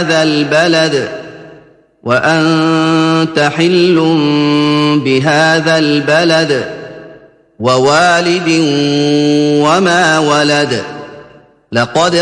هذا البلد وأنت حل بهذا البلد ووالد وما ولد لقد